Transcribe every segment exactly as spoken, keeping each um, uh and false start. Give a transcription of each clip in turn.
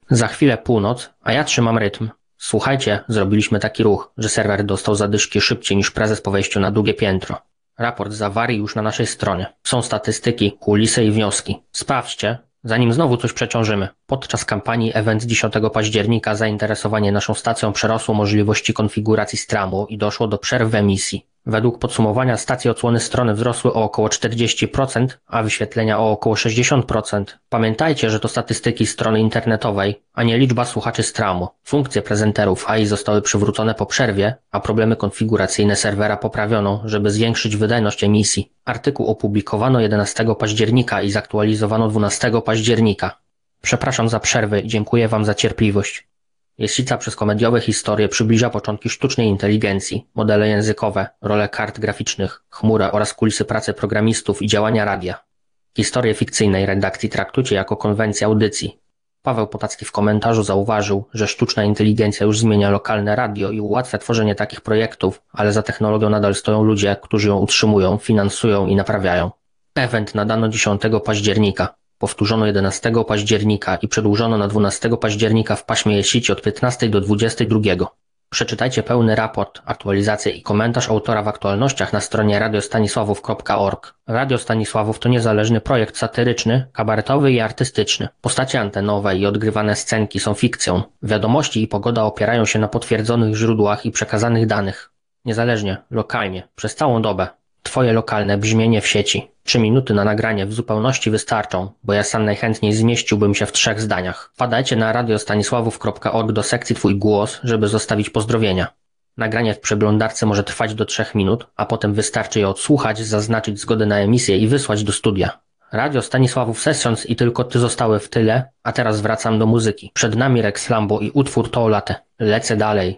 Za chwilę północ, a ja trzymam rytm. Słuchajcie, zrobiliśmy taki ruch, że serwer dostał zadyszki szybciej niż prezes po wejściu na drugie piętro. Raport z awarii już na naszej stronie. Są statystyki, kulisy i wnioski. Sprawdźcie, zanim znowu coś przeciążymy. Podczas kampanii Event dziesiątego października zainteresowanie naszą stacją przerosło możliwości konfiguracji stramu i doszło do przerw w emisji. Według podsumowania stacji odsłony strony wzrosły o około czterdzieści procent, a wyświetlenia o około sześćdziesiąt procent. Pamiętajcie, że to statystyki strony internetowej, a nie liczba słuchaczy stramu. Funkcje prezenterów A I zostały przywrócone po przerwie, a problemy konfiguracyjne serwera poprawiono, żeby zwiększyć wydajność emisji. Artykuł opublikowano jedenastego października i zaktualizowano dwunastego października. Przepraszam za przerwę i dziękuję Wam za cierpliwość. Jeździca przez komediowe historie przybliża początki sztucznej inteligencji, modele językowe, role kart graficznych, chmurę oraz kulisy pracy programistów i działania radia. Historię fikcyjnej redakcji traktujcie jako konwencję audycji. Paweł Potacki w komentarzu zauważył, że sztuczna inteligencja już zmienia lokalne radio i ułatwia tworzenie takich projektów, ale za technologią nadal stoją ludzie, którzy ją utrzymują, finansują i naprawiają. Event nadano dziesiątego października. Powtórzono jedenastego października i przedłużono na dwunastego października w paśmie jesici od piętnastej do dwudziestej drugiej. Przeczytajcie pełny raport, aktualizację i komentarz autora w aktualnościach na stronie radiostanisławów kropka org. Radio Stanisławów to niezależny projekt satyryczny, kabaretowy i artystyczny. Postacie antenowe i odgrywane scenki są fikcją. Wiadomości i pogoda opierają się na potwierdzonych źródłach i przekazanych danych. Niezależnie, lokalnie, przez całą dobę. Twoje lokalne brzmienie w sieci. Trzy minuty na nagranie w zupełności wystarczą, bo ja sam najchętniej zmieściłbym się w trzech zdaniach. Wpadajcie na radiostanisławów kropka org do sekcji Twój głos, żeby zostawić pozdrowienia. Nagranie w przeglądarce może trwać do trzech minut, a potem wystarczy je odsłuchać, zaznaczyć zgodę na emisję i wysłać do studia. Radio Stanisławów Sessions i Tylko Ty zostały w tyle, a teraz wracam do muzyki. Przed nami Rex Lambo i utwór To Latę. Lecę dalej.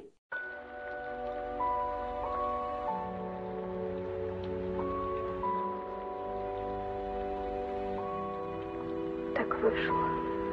Tak wyszło.